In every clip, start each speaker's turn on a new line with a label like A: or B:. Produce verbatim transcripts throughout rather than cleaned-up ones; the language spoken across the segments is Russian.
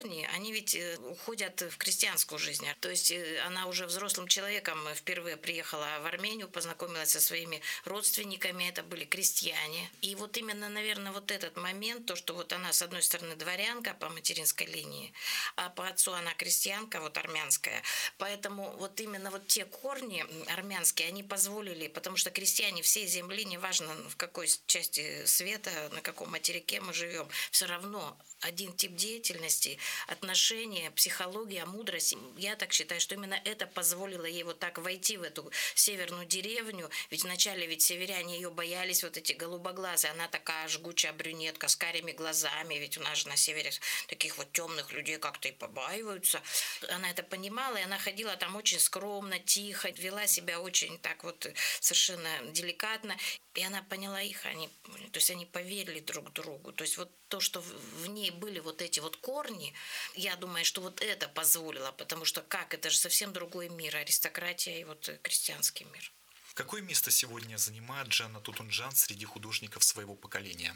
A: Они ведь э, уходят в крестьянскую жизнь. То есть э, она уже взрослым человеком впервые приехала в Армению, познакомилась со своими родственниками, это были крестьяне. И вот именно, наверное, вот этот момент, то, что вот она, с одной стороны, дворянка по материнской линии, а по отцу она крестьянка, вот армянская. Поэтому вот именно вот те корни армянские, они позволили, потому что крестьяне всей земли, неважно в какой части света, на каком материке мы живем, все равно один тип деятельности, отношения, психология, мудрость. Я так считаю, что именно это позволило ей вот так войти в эту северную деревню. Ведь вначале ведь северяне ее боялись, вот эти голубоглазые. Она такая жгучая брюнетка с карими глазами. Ведь у нас же на севере таких вот темных людей как-то и побаиваются. Она это понимала, и она ходила там очень скромно, тихо, вела себя очень так вот совершенно деликатно. И она поняла их, они, то есть они поверили друг другу. То есть вот то, что в ней были вот эти вот корни, я думаю, что вот это позволило, потому что как, это же совсем другой мир, аристократия и вот крестьянский мир.
B: Какое место сегодня занимает Джанна Тутунджан среди художников своего поколения?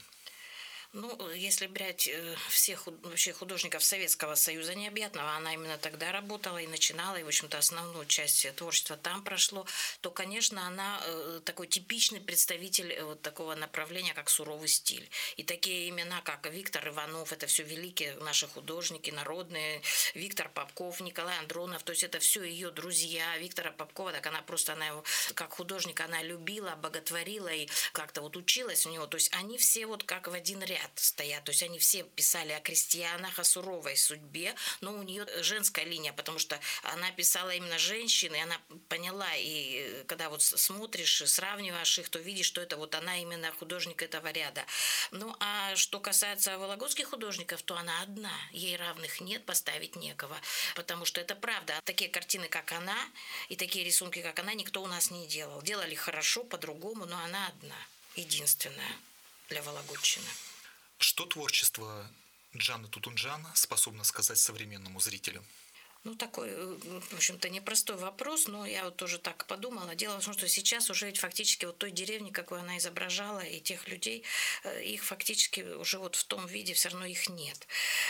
A: Ну, если брать э, всех вообще художников Советского Союза необъятного, она именно тогда работала и начинала, и, в общем-то, основную часть творчества там прошло, то, конечно, она э, такой типичный представитель вот такого направления, как суровый стиль. И такие имена, как Виктор Иванов, это все великие наши художники, народные, Виктор Попков, Николай Андронов, то есть это все ее друзья. Виктора Попкова, так она просто, она его, как художник, она любила, боготворила и как-то вот училась у него. То есть они все вот как в один ряд стоят. То есть они все писали о крестьянах, о суровой судьбе, но у нее женская линия, потому что она писала именно женщины, и она поняла, и когда вот смотришь, сравниваешь их, то видишь, что это вот она именно художник этого ряда. Ну, а что касается вологодских художников, то она одна, ей равных нет, поставить некого, потому что это правда. Такие картины, как она, и такие рисунки, как она, никто у нас не делал. Делали хорошо, по-другому, но она одна, единственная для Вологодчины.
B: Что творчество Джанны Тутунджан способно сказать современному зрителю?
A: Ну, такой, в общем-то, непростой вопрос, но я вот тоже так подумала. Дело в том, что сейчас уже ведь фактически вот той деревни, какую она изображала, и тех людей, их фактически уже вот в том виде все равно их нет.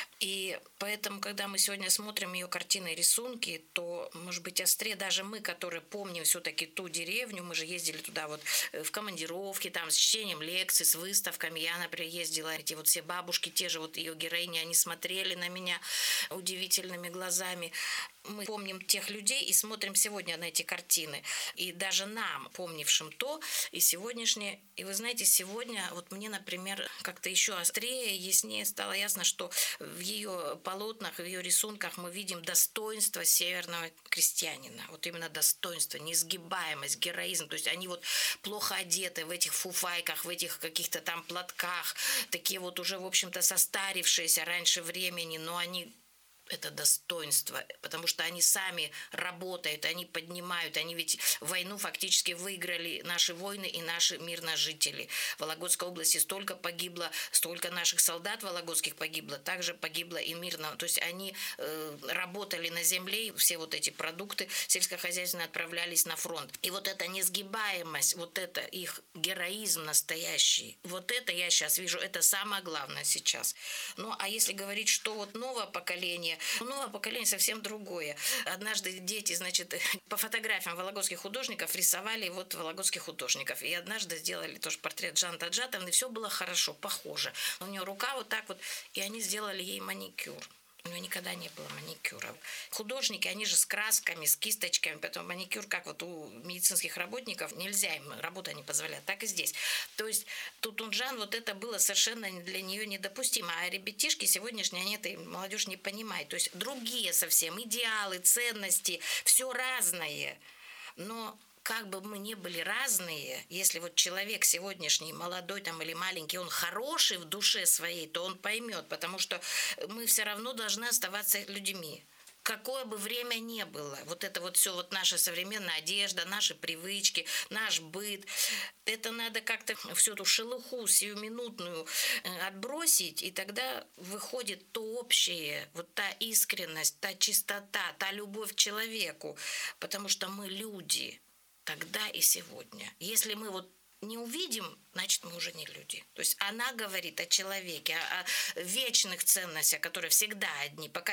A: И поэтому, когда мы сегодня смотрим ее картины и рисунки, то, может быть, острее даже мы, которые помним все-таки ту деревню, мы же ездили туда вот в командировки, там, с чтением лекций, с выставками. Я, например, ездила, эти вот все бабушки, те же вот ее героини, они смотрели на меня удивительными глазами. Мы помним тех людей и смотрим сегодня на эти картины. И даже нам, помнившим то, и сегодняшнее. И вы знаете, сегодня вот мне, например, как-то еще острее, яснее стало ясно, что в ее полотнах, в ее рисунках мы видим достоинство северного крестьянина. Вот именно достоинство, несгибаемость, героизм. То есть они вот плохо одеты в этих фуфайках, в этих каких-то там платках, такие вот уже, в общем-то, состарившиеся раньше времени, но они... это достоинство, потому что они сами работают, они поднимают, они ведь войну фактически выиграли, наши воины и наши мирножители. В Вологодской области столько погибло, столько наших солдат вологодских погибло, также погибло и мирно. То есть они э, работали на земле, все вот эти продукты сельскохозяйственные отправлялись на фронт. И вот эта несгибаемость, вот это их героизм настоящий, вот это я сейчас вижу, это самое главное сейчас. Ну, а если говорить, что вот новое поколение, новое поколение совсем другое. Однажды дети, значит, по фотографиям вологодских художников рисовали вот вологодских художников. И однажды сделали тоже портрет Джанны Таджатовны, и все было хорошо, похоже. У нее рука вот так вот, и они сделали ей маникюр. У него никогда не было маникюра. Художники, они же с красками, с кисточками, поэтому маникюр, как вот у медицинских работников, нельзя, им работа не позволяет. Так и здесь. То есть Тутунджан, вот это было совершенно для нее недопустимо. А ребятишки сегодняшние, они это, молодежь не понимает. То есть другие совсем идеалы, ценности, все разное. Но как бы мы ни были разные, если вот человек сегодняшний, молодой там или маленький, он хороший в душе своей, то он поймет, потому что мы все равно должны оставаться людьми. Какое бы время ни было, вот это вот все, вот наша современная одежда, наши привычки, наш быт, это надо как-то всю эту шелуху сиюминутную отбросить, и тогда выходит то общее, вот та искренность, та чистота, та любовь к человеку, потому что мы люди. Тогда и сегодня. Если мы вот не увидим, значит, мы уже не люди. То есть она говорит о человеке, о вечных ценностях, которые всегда одни. Пока